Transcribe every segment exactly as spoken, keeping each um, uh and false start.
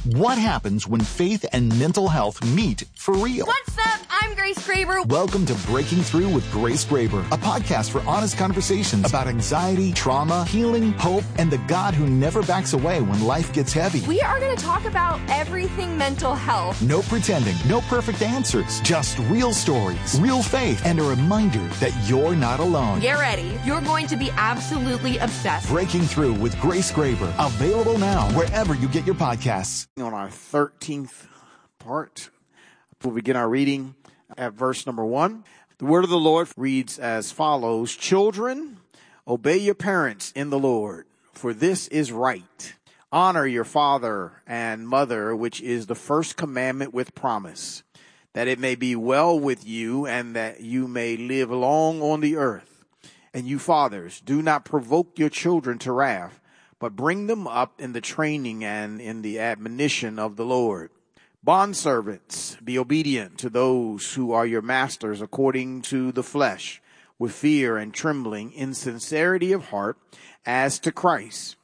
What happens when faith and mental health meet for real? What's up? I'm Grace Graber. Welcome to Breaking Through with Grace Graber, a podcast for honest conversations about anxiety, trauma, healing, hope, and the God who never backs away when life gets heavy. We are going to talk about everything mental health. No pretending, no perfect answers, just real stories, real faith, and a reminder that you're not alone. Get ready. You're going to be absolutely obsessed. Breaking Through with Grace Graber, available now wherever you get your podcasts. On our thirteenth part, we'll begin our reading at verse number one. The word of the Lord reads as follows: Children, obey your parents in the Lord, for this is right. Honor your father and mother, which is the first commandment with promise, that it may be well with you and that you may live long on the earth. And you fathers, do not provoke your children to wrath, but bring them up in the training and in the admonition of the Lord. Bondservants, be obedient to those who are your masters according to the flesh, with fear and trembling, in sincerity of heart, as to Christ,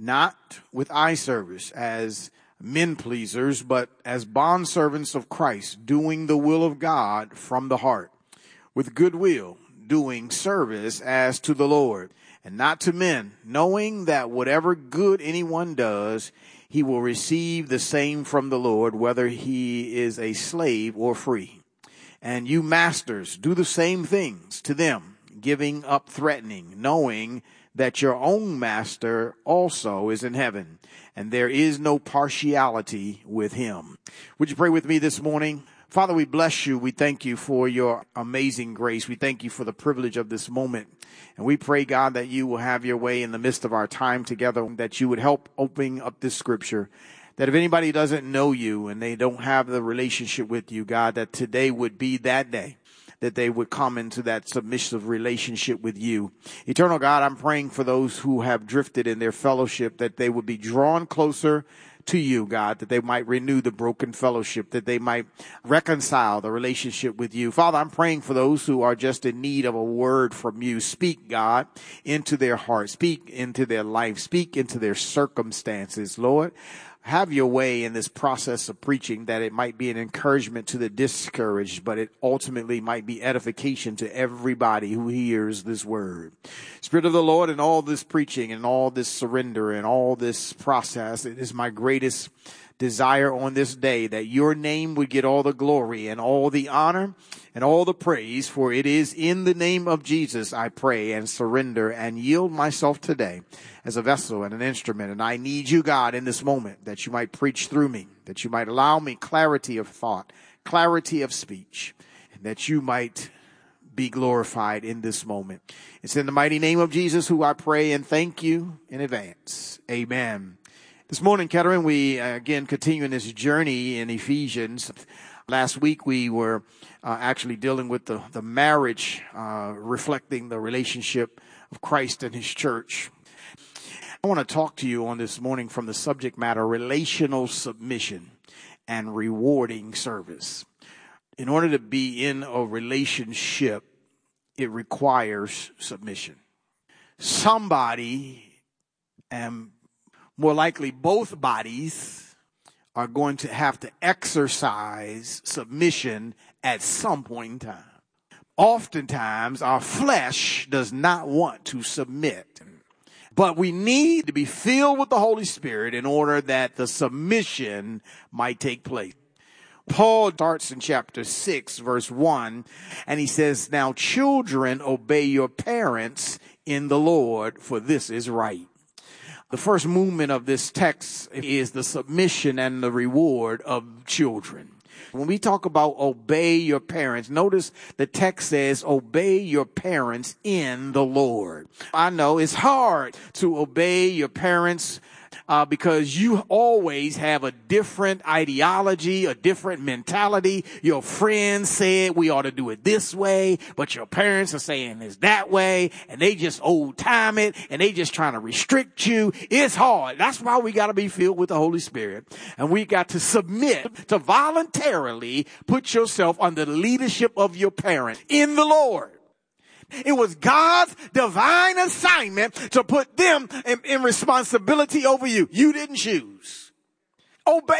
not with eye service as men pleasers, but as bondservants of Christ, doing the will of God from the heart, with good will, doing service as to the Lord, and not to men, knowing that whatever good anyone does, he will receive the same from the Lord, whether he is a slave or free. And you masters, do the same things to them, giving up threatening, knowing that your own master also is in heaven, and there is no partiality with him. Would you pray with me this morning? Father, we bless you. We thank you for your amazing grace. We thank you for the privilege of this moment. And we pray, God, that you will have your way in the midst of our time together, that you would help opening up this scripture, that if anybody doesn't know you and they don't have the relationship with you, God, that today would be that day that they would come into that submissive relationship with you. Eternal God, I'm praying for those who have drifted in their fellowship, that they would be drawn closer to you, God, that they might renew the broken fellowship, that they might reconcile the relationship with you. Father, I'm praying for those who are just in need of a word from you. Speak, God, into their heart. Speak into their life. Speak into their circumstances, Lord. Have your way in this process of preaching, that it might be an encouragement to the discouraged, but it ultimately might be edification to everybody who hears this word. Spirit of the Lord, in all this preaching and all this surrender and all this process, it is my greatest desire on this day that your name would get all the glory and all the honor and all the praise, for it is in the name of Jesus I pray and surrender and yield myself today as a vessel and an instrument. And I need you, God, in this moment, that you might preach through me, that you might allow me clarity of thought, clarity of speech, and that you might be glorified in this moment. It's in the mighty name of Jesus who I pray and thank you in advance. Amen. This morning, Kettering, we uh, again continue in this journey in Ephesians. Last week, we were uh, actually dealing with the, the marriage, uh, reflecting the relationship of Christ and his church. I want to talk to you on this morning from the subject matter, relational submission and rewarding service. In order to be in a relationship, it requires submission. Somebody, and more likely both bodies, are going to have to exercise submission at some point in time. Oftentimes, our flesh does not want to submit, but we need to be filled with the Holy Spirit in order that the submission might take place. Paul starts in chapter six, verse one, and he says, now children, obey your parents in the Lord, for this is right. The first movement of this text is the submission and the reward of children. When we talk about obey your parents, notice the text says obey your parents in the Lord. I know it's hard to obey your parents Uh, because you always have a different ideology, a different mentality. Your friends said we ought to do it this way, but your parents are saying it's that way, and they just old time it, and they just trying to restrict you. It's hard. That's why we got to be filled with the Holy Spirit, and we got to submit to voluntarily put yourself under the leadership of your parents in the Lord. It was God's divine assignment to put them in, in responsibility over you. You didn't choose. Obey